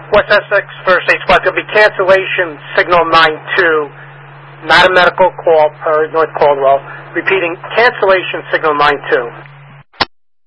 West Essex, first aid squad. There'll be cancellation signal 92, not a medical call per North Caldwell. Repeating, cancellation signal 92.